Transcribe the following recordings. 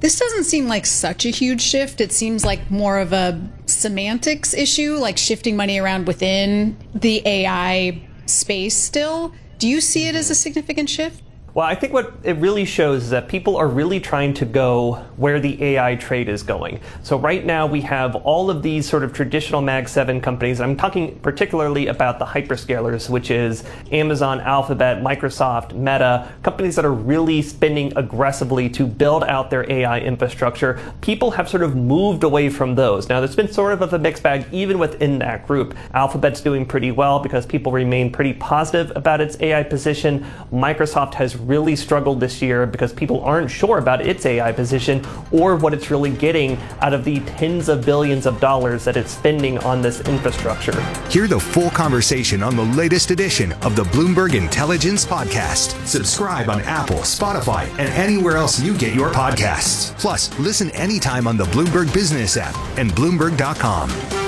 This doesn't seem like such a huge shift. It seems like more of a semantics issue, like shifting money around within the AI space still. Do you see it as a significant shift? Well, I think what it really shows is that people are really trying to go where the AI trade is going. So right now we have all of these sort of traditional Mag 7 companies. I'm talking particularly about the hyperscalers, which is Amazon, Alphabet, Microsoft, Meta, companies that are really spending aggressively to build out their AI infrastructure. People have sort of moved away from those. Now, there's been sort of a mixed bag even within that group. Alphabet's doing pretty well because people remain pretty positive about its AI position. Microsoft has really struggled this year because people aren't sure about its AI position or what it's really getting out of the tens of billions of dollars that it's spending on this infrastructure. Hear the full conversation on the latest edition of the Bloomberg Intelligence Podcast. Subscribe on Apple, Spotify, and anywhere else you get your podcasts. Plus, listen anytime on the Bloomberg Business app and Bloomberg.com.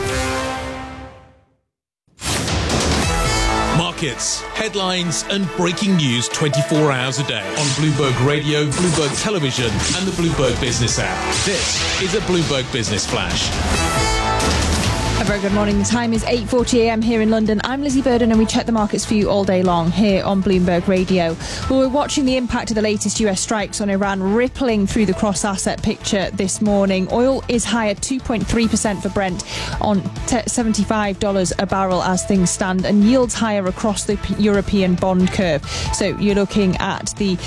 Markets, headlines, and breaking news 24 hours a day on Bloomberg Radio, Bloomberg Television, and the Bloomberg Business app. This is a Bloomberg Business Flash. A very good morning. The time is 8:40 a.m. here in London. I'm Lizzie Burden and we check the markets for you all day long here on Bloomberg Radio. Well, we're watching the impact of the latest US strikes on Iran rippling through the cross-asset picture this morning. Oil is higher 2.3% for Brent on $75 a barrel as things stand, and yields higher across the European bond curve. So you're looking at the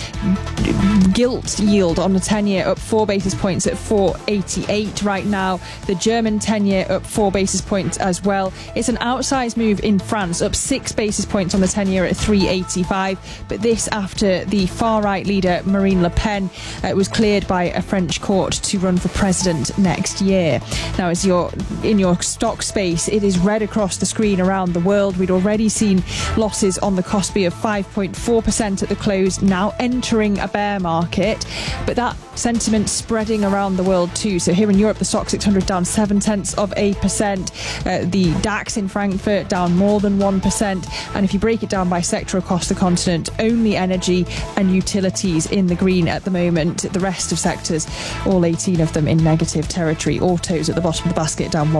gilt yield on the 10-year up 4 basis points at 4.88 right now. The German 10-year up 4 basis points as well. It's an outsized move in France, up 6 basis points on the 10-year at 3.85. But this after the far-right leader Marine Le Pen was cleared by a French court to run for president next year. Now, as you're in your stock space, it is red across the screen around the world. We'd already seen losses on the Kospi of 5.4% at the close, now entering a bear market. But that sentiment spreading around the world too. So here in Europe, the Stoxx 600 down 0.7%. The DAX in Frankfurt down more than 1%. And if you break it down by sector across the continent, only energy and utilities in the green at the moment. The rest of sectors, all 18 of them in negative territory. Autos at the bottom of the basket down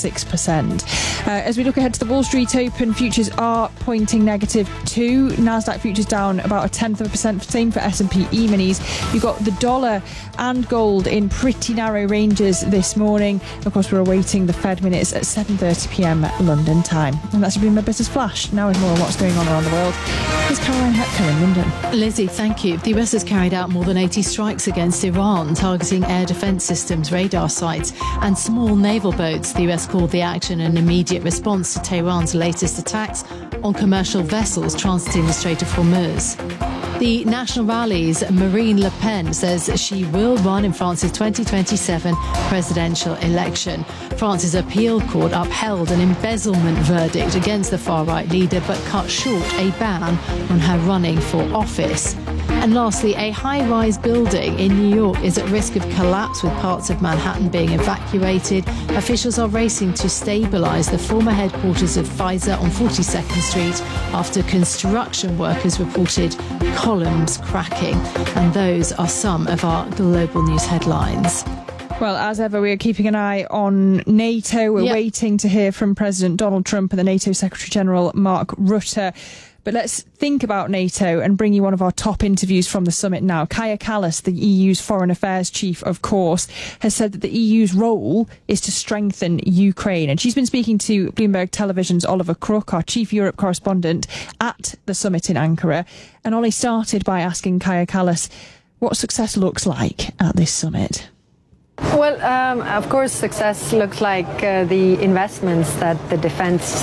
1.6%. As we look ahead to the Wall Street Open, futures are pointing negative too. Nasdaq futures down about 0.1%. Same for S&P E-minis. You've got the dollar and gold in pretty narrow ranges this morning. Of course, we're awaiting the Fed minutes at 7:30 p.m. London time. And that's been my Business Flash. Now with more on what's going on around the world, here's Caroline Hepker in London. Lizzie, thank you. The US has carried out more than 80 strikes against Iran, targeting air defence systems, radar sites and small naval boats. The US called the action an immediate response to Tehran's latest attacks on commercial vessels transiting the Strait of Hormuz. The National Rally's Marine Le Pen says she will run in France's 2027 presidential election. France's appeal court upheld an embezzlement verdict against the far-right leader but cut short a ban on her running for office. And lastly, a high-rise building in New York is at risk of collapse, with parts of Manhattan being evacuated. Officials are racing to stabilise the former headquarters of Pfizer on 42nd Street after construction workers reported columns cracking. And those are some of our global news headlines. Well, as ever, we are keeping an eye on NATO. We're waiting to hear from President Donald Trump and the NATO Secretary-General Mark Rutte. But let's think about NATO and bring you one of our top interviews from the summit now. Kaja Kallas, the EU's foreign affairs chief, of course, has said that the EU's role is to strengthen Ukraine. And she's been speaking to Bloomberg Television's Oliver Crook, our chief Europe correspondent, at the summit in Ankara. And Ollie started by asking Kaja Kallas what success looks like at this summit. Well, of course, success looks like the investments that the defense,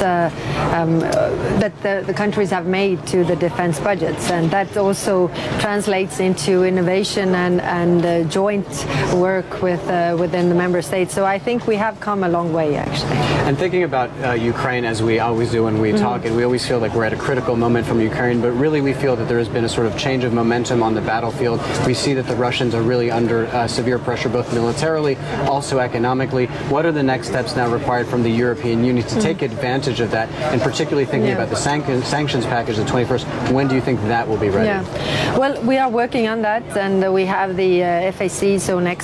that the countries have made to the defense budgets. And that also translates into innovation and joint work within the member states. So I think we have come a long way, actually. And thinking about Ukraine, as we always do when we talk, and we always feel like we're at a critical moment from Ukraine, but really we feel that there has been a sort of change of momentum on the battlefield. We see that the Russians are really under severe pressure, both militarily, also economically. What are the next steps now required from the European Union to take advantage of that, and particularly thinking about the sanctions package, the 21st, when do you think that will be ready? Well, we are working on that, and we have the FAC, so next